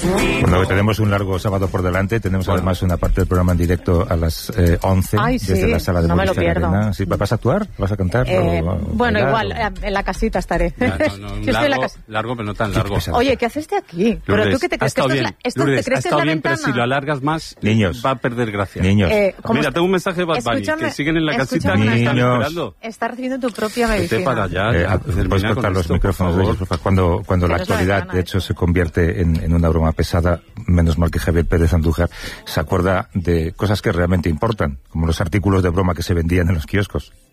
Bueno, tenemos un largo sábado por delante. Tenemos además una parte del programa en directo a las 11 desde la sala de Movistar Arena. ¿Sí, ¿vas a actuar? ¿Vas a cantar? Bueno, igual, en la casita estaré. Largo, pero no tan largo. Oye, ¿qué haces aquí? Lourdes, ¿Pero tú qué te crees? Lourdes, ha estado bien, pero si lo alargas más, niños, va a perder gracia. Niños. Mira, tengo un mensaje de Bad Bunny, que siguen en la casita que me están esperando. Está recibiendo tu propia medicina. Vete para allá. Puedes cortar los micrófonos. Cuando la actualidad, de hecho, se convierte en una broma pesada, menos mal que Javier Pérez Andújar se acuerda de cosas que realmente importan, como los artículos de broma que se vendían en los kioscos.